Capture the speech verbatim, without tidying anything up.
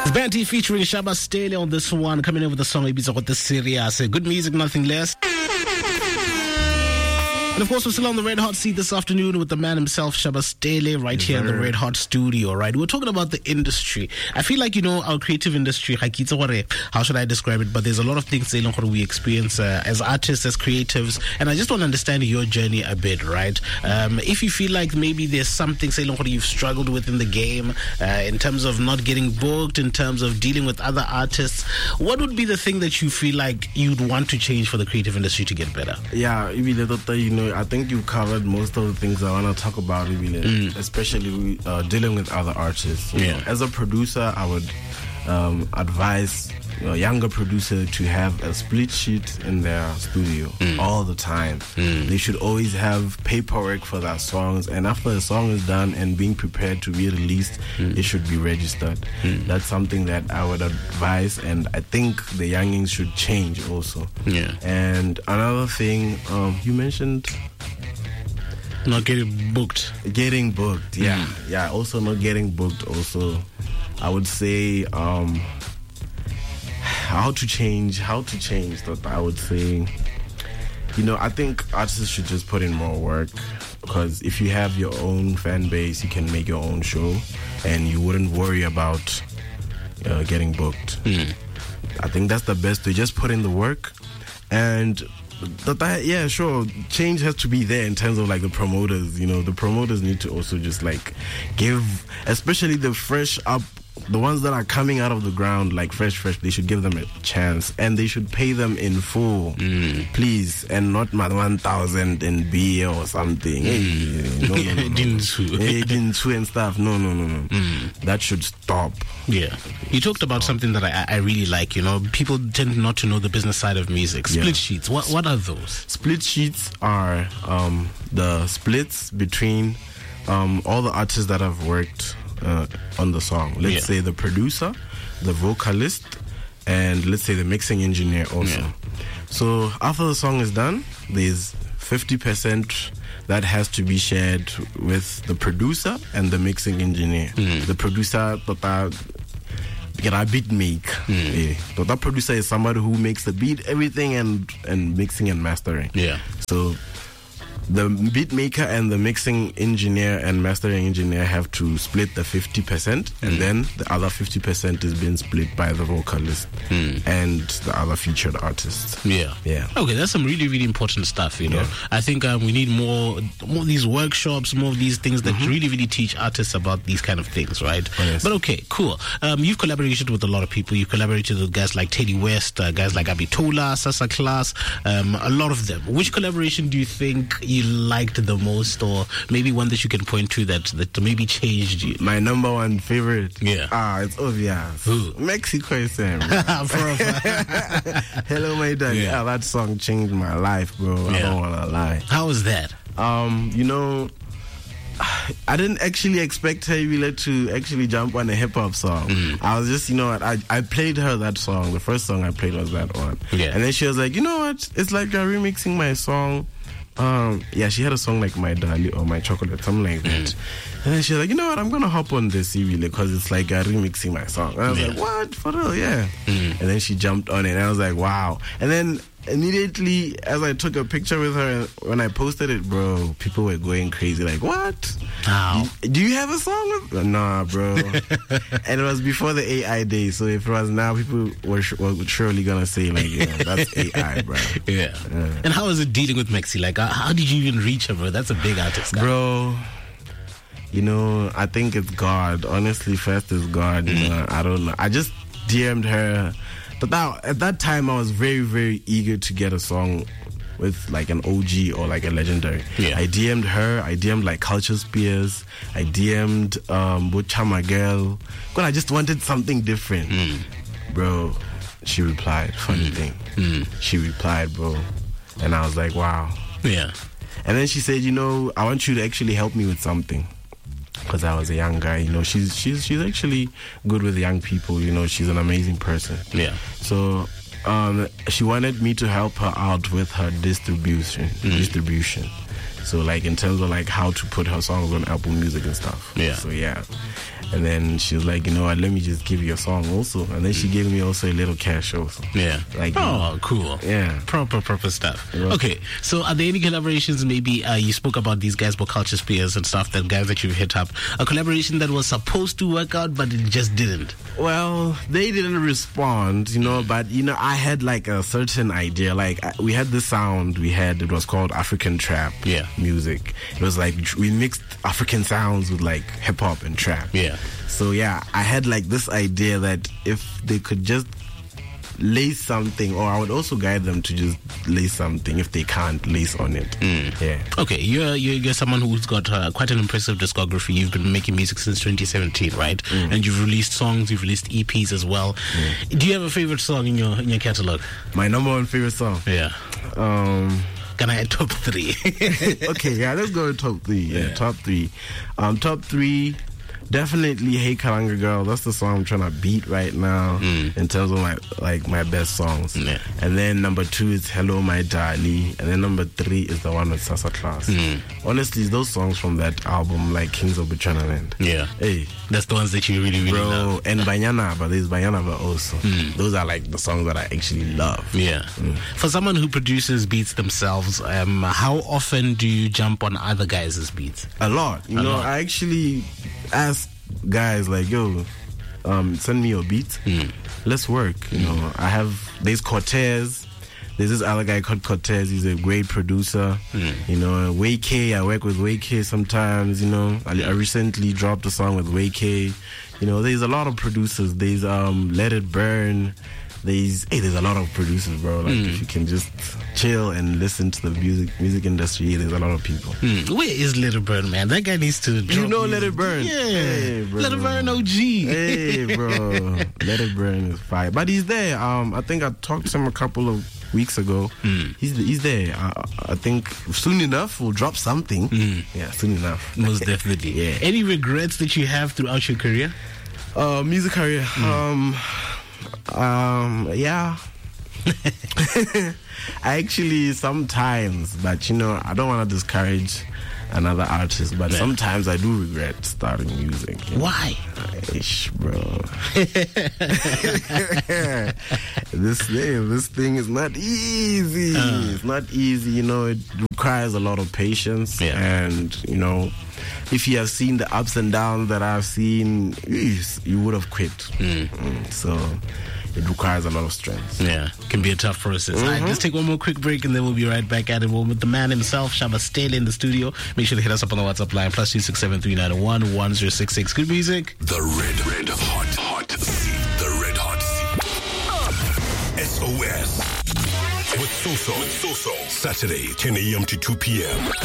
Banty featuring Shaba Staley on this one, coming in with the song Ibiza Got the Serious. Good music, nothing less. And of course, we're still on the Red Hot seat this afternoon with the man himself, Shaba Staley, right here in the Red Hot studio, right? We're talking about the industry. I feel like, you know, our creative industry, how should I describe it? But there's a lot of things we experience uh, as artists, as creatives. And I just want to understand your journey a bit, right? Um, if you feel like maybe there's something, say, you've struggled with in the game, uh, in terms of not getting booked, in terms of dealing with other artists, what would be the thing that you feel like you'd want to change for the creative industry to get better? Yeah, you know, I think you covered most of the things I want to talk about, mm. especially uh, dealing with other artists. You yeah. know, as a producer, I would um, advise a younger producer to have a split sheet in their studio mm. all the time. Mm. They should always have paperwork for their songs, and after a song is done and being prepared to be released, mm. it should be registered. Mm. That's something that I would advise, and I think the youngins should change also. Yeah. And another thing, um, you mentioned not getting booked. Getting booked, yeah. Mm. Yeah, also not getting booked also. I would say um, how to change, how to change that I would say, you know, I think artists should just put in more work, because if you have your own fan base, you can make your own show and you wouldn't worry about uh, getting booked. Mm. I think that's the best way. Just put in the work, and That, that, yeah, sure. Change has to be there in terms of like the promoters. You know, the promoters need to also just like give, especially the fresh up, the ones that are coming out of the ground, like fresh, fresh. They should give them a chance, and they should pay them in full, mm. please, and not my one thousand in beer or something. Mm. Hey, no, no, no, no. Hey, Dinsu and stuff. No, no, no, no. Mm. That should stop. Yeah. You talked about something that I, I really like, you know, people tend not to know the business side of music. Split yeah. sheets, what what are those? Split sheets are um, the splits between um, all the artists that have worked uh, on the song. Let's yeah. say the producer, the vocalist, and let's say the mixing engineer also. Yeah. So after the song is done, there's fifty percent that has to be shared with the producer and the mixing engineer. Mm. The producer, get a beat make. Mm. Yeah. So that producer is somebody who makes the beat, everything, and and mixing and mastering. Yeah. So the beat maker and the mixing engineer and mastering engineer have to split the fifty percent, and mm. then the other fifty percent is being split by the vocalist mm. and the other featured artists. Yeah. Yeah. Okay, that's some really, really important stuff, you know. Yeah. I think um, we need more more of these workshops, more of these things that mm-hmm. really, really teach artists about these kind of things, right? Oh, yes. But okay, cool. Um, you've collaborated with a lot of people. You've collaborated with guys like Teddy West, uh, guys like Abitola, Sasa Class, um, a lot of them. Which collaboration do you think you liked the most, or maybe one that you can point to that that maybe changed you? My number one favorite, yeah, ah, it's obvious. Who? Mexico is Sam. Hello, my dad. Yeah. yeah, that song changed my life, bro. Yeah. I don't wanna lie. How was that? Um, you know, I didn't actually expect her to actually jump on a hip hop song. Mm. I was just, you know what, I, I played her that song. The first song I played was that one. Yeah. And then she was like, you know what? It's like you're remixing my song. Um, yeah, she had a song like My Dali or My Chocolate, something like that. Mm. And then she was like, you know what, I'm going to hop on this E V because it's like uh, remixing my song. And I was yeah. like, what? For real? Yeah. Mm. And then she jumped on it and I was like, wow. And then immediately as I took a picture with her, when I posted it, bro, people were going crazy. Like, what? How? Do, do you have a song with? Nah, bro. And it was before the A I days. So if it was now, people were, sh- were surely going to say, like, yeah, that's A I, bro. Yeah. yeah. And how is it dealing with Mexi? Like, uh, how did you even reach her, bro? That's a big artist, guy. Bro. You know, I think it's God. Honestly, first is God. You mm. know, I don't know. I just D M'd her. But that, at that time, I was very, very eager to get a song with like an O G or like a legendary. Yeah. I D M'd her. I D M'd like Culture Spears. I D M'd um, Bochama Girl. But I just wanted something different. Mm. Bro, she replied. Funny mm. thing. Mm. She replied, bro. And I was like, wow. Yeah. And then she said, you know, I want you to actually help me with something. Because I was a young guy, you know, she's she's she's actually good with young people, you know, she's an amazing person. Yeah. So um, she wanted me to help her out with her distribution, mm. distribution. So like in terms of like how to put her songs on Apple Music and stuff. Yeah. So yeah. And then she was like, you know what, let me just give you a song also. And then she gave me also a little cash also. Yeah. Like, oh, cool. Yeah. Proper, proper stuff. Yeah. Okay. So are there any collaborations, maybe uh, you spoke about these guys, but Culture Spears and stuff, that guys that you've hit up, a collaboration that was supposed to work out, but it just didn't? Well, they didn't respond, you know, but, you know, I had like a certain idea. Like, I, we had this sound we had, it was called African Trap yeah. music. It was like, we mixed African sounds with like hip hop and trap. Yeah. So, yeah, I had like this idea that if they could just lace something, or I would also guide them to just lace something if they can't lace on it. Mm. Yeah. Okay, you're, you're you're someone who's got uh, quite an impressive discography. You've been making music since twenty seventeen, right? Mm. And you've released songs, you've released E Ps as well. Mm. Do you have a favorite song in your in your catalog? My number one favorite song? Yeah. Um... Can I have top three? Okay, yeah, let's go to top three. Yeah, yeah. top three. Um, top three. Definitely Hey Kalanga Girl. That's the song I'm trying to beat right now mm. in terms of my like my best songs. Yeah. And then number two is Hello My Darling. And then number three is the one with Sasa Class. Mm. Honestly, those songs from that album, like Kings of Bechuanaland. Yeah. Hey. That's the ones that you really, really Bro, love. and Banyanaba. There's Banyanaba also. Mm. Those are like the songs that I actually love. Yeah. Mm. For someone who produces beats themselves, um, how often do you jump on other guys' beats? A lot. You A know, lot. I actually ask guys like, yo, um, send me your beats. Mm. Let's work. You mm. know, I have, there's Cortez. There's this other guy called Cortez. He's a great producer. Mm. You know, Way K. I work with Way K sometimes. You know, I, I recently dropped a song with Way K. You know, there's a lot of producers. There's um, Let It Burn. There's hey, there's a lot of producers, bro. Like mm. if you can just chill and listen to the music music industry, there's a lot of people. Mm. Where is Let It Burn, man? That guy needs to. Drop you know, music. Let It Burn. Yeah, hey, bro. Let It Burn, O G. Hey, bro, Let It Burn is fire. But he's there. Um, I think I talked to him a couple of weeks ago. Mm. He's he's there. I, I think soon enough we'll drop something. Mm. Yeah, soon enough. Most definitely. Yeah. Any regrets that you have throughout your career? Uh, music career. Mm. Um. Um, yeah. Actually, sometimes, but you know, I don't want to discourage another artist, but yeah. sometimes I do regret starting music. You know? Why? Ish, bro. this thing, this thing is not easy. Uh. It's not easy, you know. It requires a lot of patience, yeah. and you know, if you have seen the ups and downs that I've seen, you would have quit. Mm. Mm, so it requires a lot of strength. Yeah, it can be a tough process. Mm-hmm. All right, let's take one more quick break and then we'll be right back at it. We're with the man himself, Shabba Stele, in the studio. Make sure to hit us up on the WhatsApp line, plus two six seven three nine one one zero six six. Good music. The Red, Red Hot, Hot Seat. The Red Hot Seat. S O S. With Soso. With Soso. Saturday, ten a.m. to two p.m.